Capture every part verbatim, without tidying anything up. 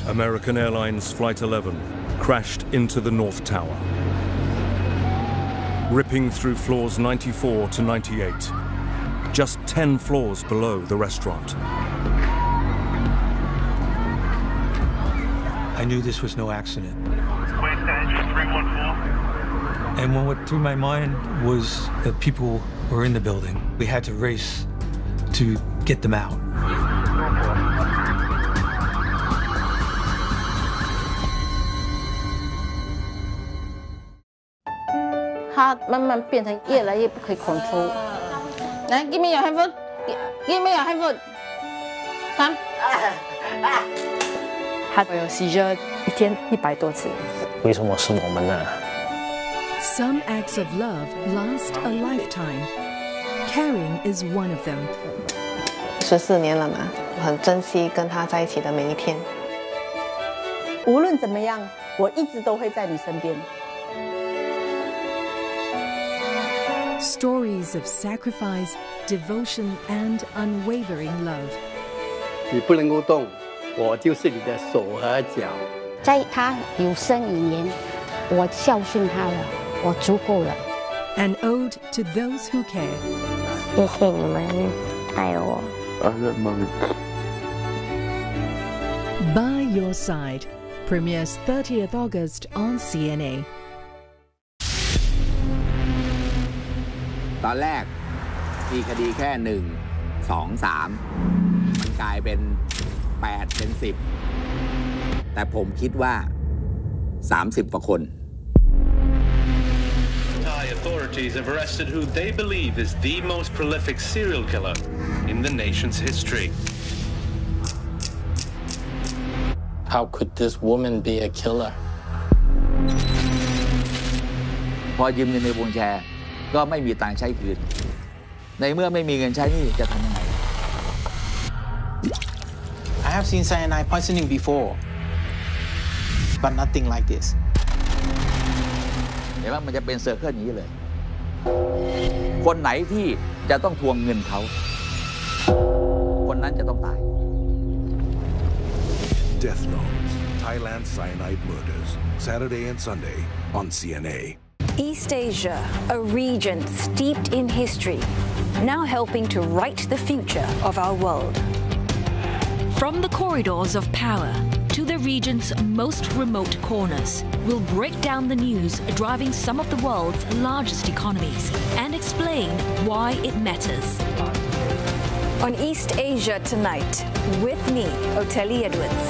American Airlines Flight eleven crashed into the North Tower, ripping through floors ninety-four to ninety-eight, just ten floors below the restaurant. I knew this was no accident. And what went through my mind was that people were in the building. We had to race to get them out. 它慢慢变成越来越不可以控制。来 ，give me your hand, give me your hand. Come. 他有 seizure 一天一百多次。 为什么是我们呢？ Some acts of love last a lifetime. Caring is one of them. 十四年了嘛，我很珍惜跟他在一起的每一天。 无论怎么样，我一直都会在你身边。 Stories of sacrifice, devotion, and unwavering love. 你不能够动，我就是你的手和脚。 在他有生以年，我孝顺他了，我足够了。 An ode to those who care. 谢谢你们爱我。 By Your Side premieres thirtieth August on C N A. ตอนแรกมีคดีแค่หนึ่งสองสามมันกลายเป็นแปดเป็นสิบแต่ผมคิดว่าสามสิบกว่าคน Thai authorities have arrested who they believe is the most prolific serial killer in the nation's history. How could this woman be a killer? พอยืมเงินในวงแชร์ก็ไม่มีตังค์ใช้คืนในเมื่อไม่มีเงินใช้นี่จะทำยังไง I have seen cyanide poisoning before, but nothing like this. เห็นว่ามันจะเป็นเซอร์เคิลนี้เลยคนไหนที่จะต้องทวงเงินเขาคนนั้นจะต้องตาย Death Notes, Thailand Cyanide Murders, Saturday and Sunday on C N A. East Asia, a region steeped in history, now helping to write the future of our world. From the corridors of power to the region's most remote corners, we'll break down the news driving some of the world's largest economies and explain why it matters. On East Asia Tonight, with me, Oteli Edwards.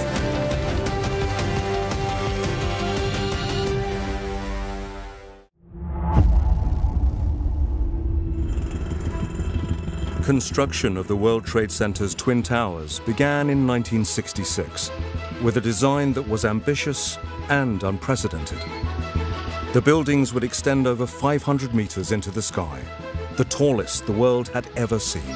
Construction of the World Trade Center's Twin Towers began in nineteen sixty-six with a design that was ambitious and unprecedented. The buildings would extend over five hundred meters into the sky, the tallest the world had ever seen.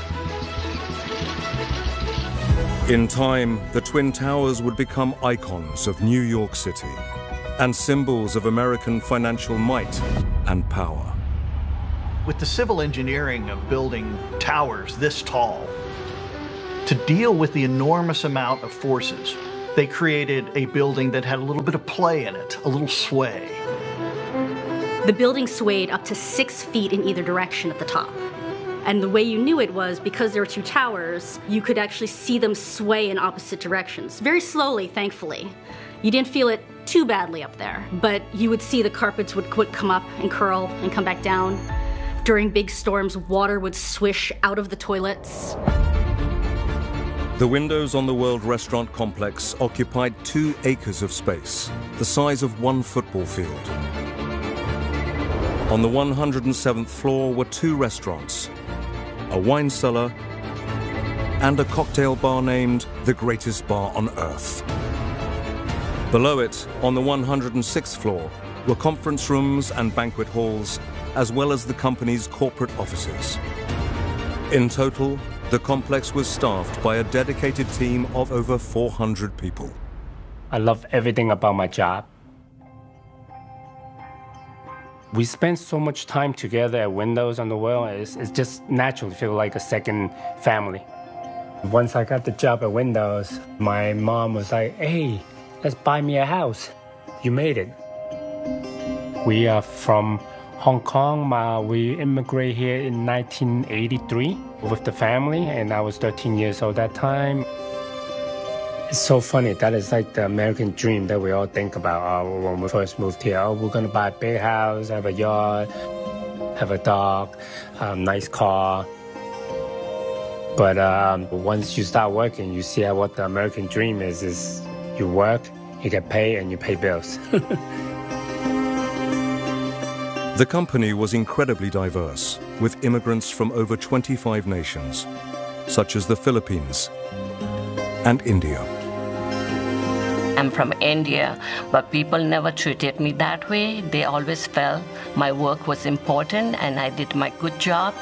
In time, the Twin Towers would become icons of New York City and symbols of American financial might and power. With the civil engineering of building towers this tall, to deal with the enormous amount of forces, they created a building that had a little bit of play in it, a little sway. The building swayed up to six feet in either direction at the top. And the way you knew it was because there were two towers, you could actually see them sway in opposite directions. Very slowly, thankfully. You didn't feel it too badly up there, but you would see the carpets would, would come up and curl and come back down. During big storms, water would swish out of the toilets. The windows on the World Restaurant Complex occupied two acres of space, the size of one football field. On the one hundred seventh floor were two restaurants, a wine cellar, and a cocktail bar named the Greatest Bar on Earth. Below it, on the one hundred sixth floor, were conference rooms and banquet halls, as well as the company's corporate offices. In total, the complex was staffed by a dedicated team of over four hundred people. I love everything about my job. We spend so much time together at Windows on the World. It's, it's just natural to feel like a second family. Once I got the job at Windows, my mom was like, hey, let's buy me a house. You made it. We are from Hong Kong. Uh, we immigrated here in nineteen eighty-three with the family, and I was thirteen years old at that time. It's so funny. That is like the American dream that we all think about uh, when we first moved here. Oh, we're going to buy a big house, have a yard, have a dog, a nice car. But um, once you start working, you see what the American dream is, is you work, you get paid, and you pay bills. The company was incredibly diverse, with immigrants from over twenty-five nations, such as the Philippines and India. I'm from India, but people never treated me that way. They always felt my work was important and I did my good job.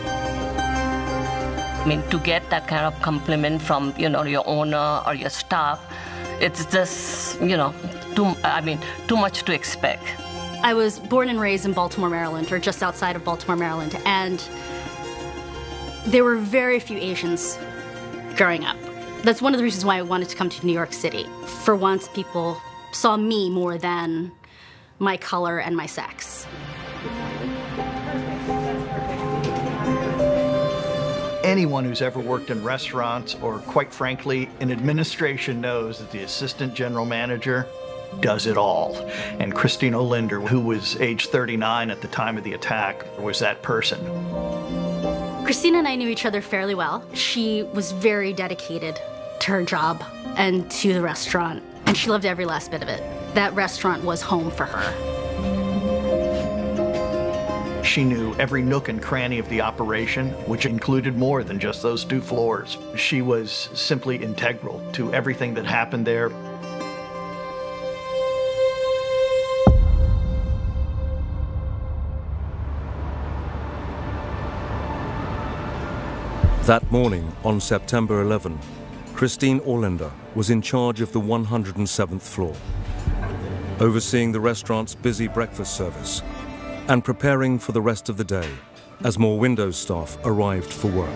I mean, to get that kind of compliment from, you know, your owner or your staff, it's just, you know, too, I mean, too much to expect. I was born and raised in Baltimore, Maryland, or just outside of Baltimore, Maryland, and there were very few Asians growing up. That's one of the reasons why I wanted to come to New York City. For once, people saw me more than my color and my sex. Anyone who's ever worked in restaurants or, quite frankly, in administration knows that the assistant general manager does it all. And Christine Olinder, who was age thirty-nine at the time of the attack, was that person. Christina and I knew each other fairly well. She was very dedicated to her job and to the restaurant, and she loved every last bit of it. That restaurant was home for her. She knew every nook and cranny of the operation, which included more than just those two floors. She was simply integral to everything that happened there. That morning, on September eleventh, Christine Olinder was in charge of the one hundred seventh floor, overseeing the restaurant's busy breakfast service and preparing for the rest of the day as more Windows staff arrived for work.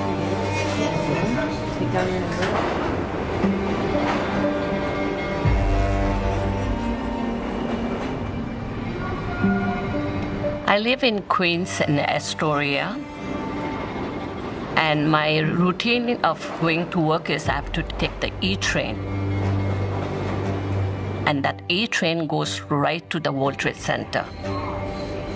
I live in Queens and Astoria. And my routine of going to work is I have to take the E train. And that E train goes right to the World Trade Center.